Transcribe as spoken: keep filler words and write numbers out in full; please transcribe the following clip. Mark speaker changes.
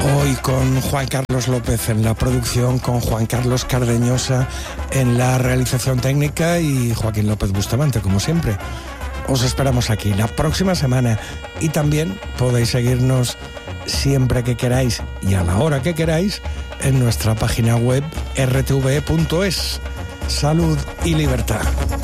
Speaker 1: Hoy con Juan Carlos López en la producción, con Juan Carlos Cardeñosa en la realización técnica y Joaquín López Bustamante, como siempre. Os esperamos aquí la próxima semana y también podéis seguirnos siempre que queráis y a la hora que queráis en nuestra página web erre te ve punto es. Salud y libertad.